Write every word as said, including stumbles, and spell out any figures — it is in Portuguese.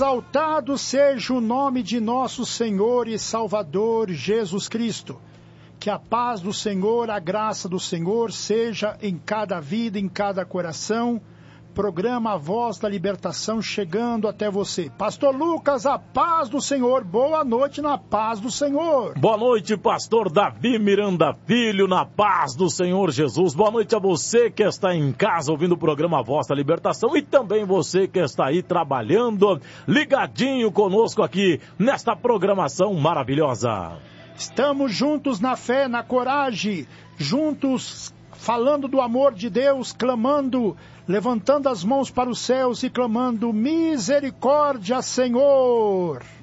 Exaltado seja o nome de nosso Senhor e Salvador Jesus Cristo. Que a paz do Senhor, a graça do Senhor seja em cada vida, em cada coração. Programa A Voz da Libertação chegando até você. Pastor Lucas, a paz do Senhor. Boa noite na paz do Senhor. Boa noite, pastor Davi Miranda Filho, na paz do Senhor Jesus. Boa noite a você que está em casa ouvindo o programa A Voz da Libertação e também você que está aí trabalhando, ligadinho conosco aqui nesta programação maravilhosa. Estamos juntos na fé, na coragem, juntos falando do amor de Deus, clamando, levantando as mãos para os céus e clamando: misericórdia, Senhor!